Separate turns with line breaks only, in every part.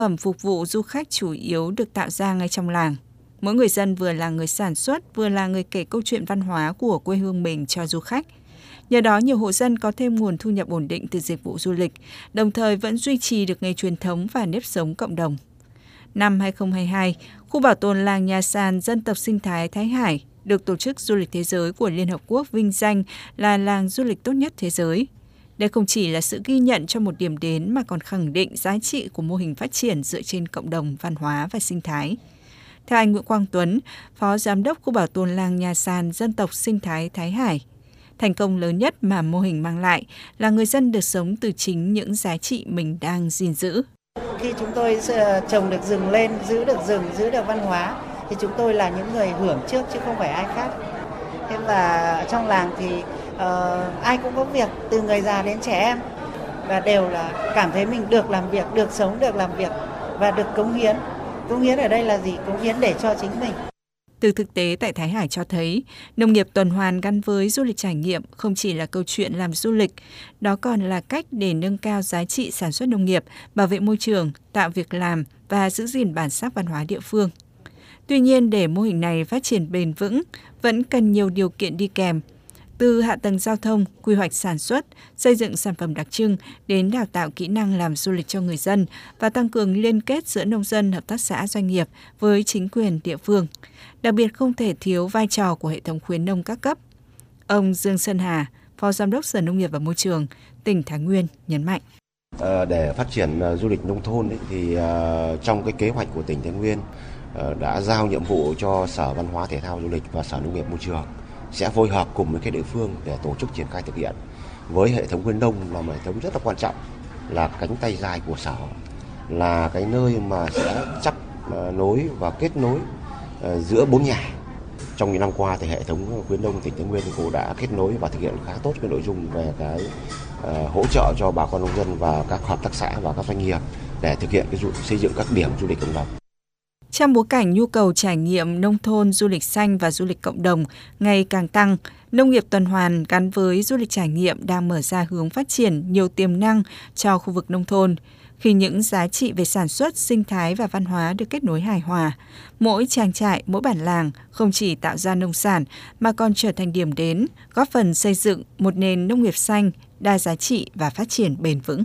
phẩm phục vụ du khách chủ yếu được tạo ra ngay trong làng. Mỗi người dân vừa là người sản xuất, vừa là người kể câu chuyện văn hóa của quê hương mình cho du khách. Nhờ đó, nhiều hộ dân có thêm nguồn thu nhập ổn định từ dịch vụ du lịch, đồng thời vẫn duy trì được nghề truyền thống và nếp sống cộng đồng. Năm 2022, khu bảo tồn làng Nhà Sàn dân tộc sinh thái Thái Hải được Tổ chức Du lịch Thế giới của Liên Hợp Quốc vinh danh là làng du lịch tốt nhất thế giới. Đây không chỉ là sự ghi nhận cho một điểm đến mà còn khẳng định giá trị của mô hình phát triển dựa trên cộng đồng, văn hóa và sinh thái. Theo anh Nguyễn Quang Tuấn, Phó Giám đốc khu bảo tồn làng Nhà Sàn dân tộc sinh thái Thái Hải, thành công lớn nhất mà mô hình mang lại là người dân được sống từ chính những giá trị mình đang gìn giữ.
Khi chúng tôi trồng được rừng lên, giữ được rừng, giữ được văn hóa, thì chúng tôi là những người hưởng trước chứ không phải ai khác. Thế và trong làng thì ai cũng có việc, từ người già đến trẻ em, và đều là cảm thấy mình được làm việc, được sống, được làm việc và được cống hiến. Cống hiến ở đây là gì? Cống hiến để cho chính mình.
Từ thực tế tại Thái Hải cho thấy, nông nghiệp tuần hoàn gắn với du lịch trải nghiệm không chỉ là câu chuyện làm du lịch, đó còn là cách để nâng cao giá trị sản xuất nông nghiệp, bảo vệ môi trường, tạo việc làm và giữ gìn bản sắc văn hóa địa phương. Tuy nhiên, để mô hình này phát triển bền vững, vẫn cần nhiều điều kiện đi kèm. Từ hạ tầng giao thông, quy hoạch sản xuất, xây dựng sản phẩm đặc trưng đến đào tạo kỹ năng làm du lịch cho người dân và tăng cường liên kết giữa nông dân, hợp tác xã, doanh nghiệp với chính quyền địa phương. Đặc biệt không thể thiếu vai trò của hệ thống khuyến nông các cấp. Ông Dương Sơn Hà, Phó Giám đốc Sở Nông nghiệp và Môi trường, tỉnh Thái Nguyên nhấn mạnh.
Để phát triển du lịch nông thôn thì trong cái kế hoạch của tỉnh Thái Nguyên đã giao nhiệm vụ cho Sở Văn hóa Thể thao Du lịch và Sở Nông nghiệp Môi trường sẽ phối hợp cùng với các địa phương để tổ chức triển khai thực hiện. Với hệ thống khuyến nông là một hệ thống rất là quan trọng, là cánh tay dài của sở, là cái nơi mà sẽ chấp nối và kết nối giữa bốn nhà. Trong những năm qua thì hệ thống khuyến nông tỉnh Thái Nguyên cũng đã kết nối và thực hiện khá tốt cái nội dung về cái hỗ trợ cho bà con nông dân và các hợp tác xã và các doanh nghiệp để thực hiện cái xây dựng các điểm du lịch cộng đồng.
Trong bối cảnh nhu cầu trải nghiệm nông thôn, du lịch xanh và du lịch cộng đồng ngày càng tăng, nông nghiệp tuần hoàn gắn với du lịch trải nghiệm đang mở ra hướng phát triển nhiều tiềm năng cho khu vực nông thôn. Khi những giá trị về sản xuất, sinh thái và văn hóa được kết nối hài hòa, mỗi trang trại, mỗi bản làng không chỉ tạo ra nông sản mà còn trở thành điểm đến, góp phần xây dựng một nền nông nghiệp xanh, đa giá trị và phát triển bền vững.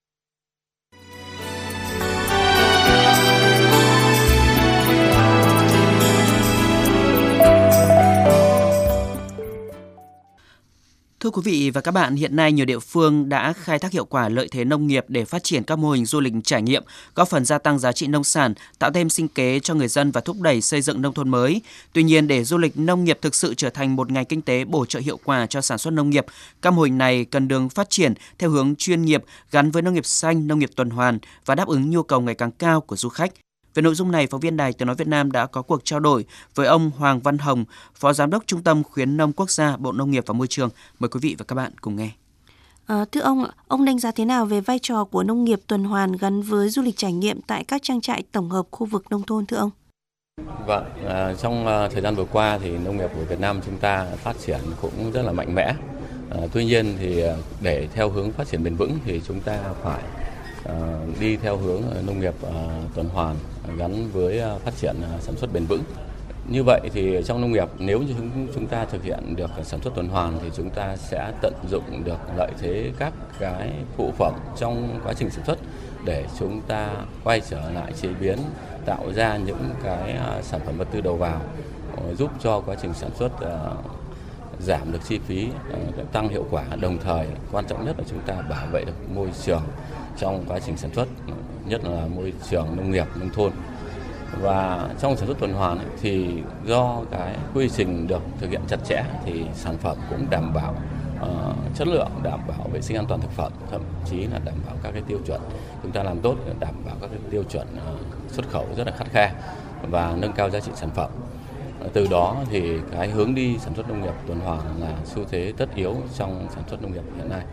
Thưa quý vị và các bạn, hiện nay nhiều địa phương đã khai thác hiệu quả lợi thế nông nghiệp để phát triển các mô hình du lịch trải nghiệm, góp phần gia tăng giá trị nông sản, tạo thêm sinh kế cho người dân và thúc đẩy xây dựng nông thôn mới. Tuy nhiên, để du lịch nông nghiệp thực sự trở thành một ngành kinh tế bổ trợ hiệu quả cho sản xuất nông nghiệp, các mô hình này cần được phát triển theo hướng chuyên nghiệp, gắn với nông nghiệp xanh, nông nghiệp tuần hoàn và đáp ứng nhu cầu ngày càng cao của du khách. Về nội dung này, phóng viên Đài Tiếng nói Việt Nam đã có cuộc trao đổi với ông Hoàng Văn Hồng, Phó Giám đốc Trung tâm Khuyến nông Quốc gia, Bộ Nông nghiệp và Môi trường. Mời quý vị và các bạn cùng nghe.
Thưa ông đánh giá thế nào về vai trò của nông nghiệp tuần hoàn gắn với du lịch trải nghiệm tại các trang trại tổng hợp khu vực nông thôn thưa ông?
Vâng, trong thời gian vừa qua thì nông nghiệp của Việt Nam chúng ta phát triển cũng rất là mạnh mẽ. Tuy nhiên thì để theo hướng phát triển bền vững thì chúng ta phải đi theo hướng nông nghiệp tuần hoàn gắn với phát triển sản xuất bền vững. Như vậy thì trong nông nghiệp, nếu như chúng ta thực hiện được sản xuất tuần hoàn thì chúng ta sẽ tận dụng được lợi thế các cái phụ phẩm trong quá trình sản xuất để chúng ta quay trở lại chế biến, tạo ra những cái sản phẩm vật tư đầu vào, giúp cho quá trình sản xuất giảm được chi phí, tăng hiệu quả, đồng thời quan trọng nhất là chúng ta bảo vệ được môi trường trong quá trình sản xuất, nhất là môi trường nông nghiệp, nông thôn. Và trong sản xuất tuần hoàn thì do cái quy trình được thực hiện chặt chẽ thì sản phẩm cũng đảm bảo chất lượng, đảm bảo vệ sinh an toàn thực phẩm, thậm chí là đảm bảo các cái tiêu chuẩn. Chúng ta làm tốt, đảm bảo các cái tiêu chuẩn xuất khẩu rất là khắt khe và nâng cao giá trị sản phẩm. Từ đó thì cái hướng đi sản xuất nông nghiệp tuần hoàn là xu thế tất yếu trong sản xuất nông nghiệp hiện nay.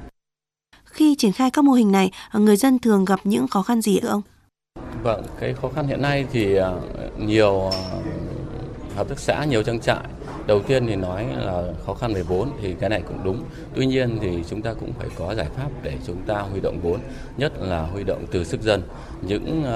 Khi triển khai các mô hình này, người dân thường gặp những khó khăn gì thưa ông?
Vâng, cái khó khăn hiện nay thì nhiều hợp tác xã, nhiều trang trại. Đầu tiên thì nói là khó khăn về vốn thì cái này cũng đúng. Tuy nhiên thì chúng ta cũng phải có giải pháp để chúng ta huy động vốn, nhất là huy động từ sức dân. Những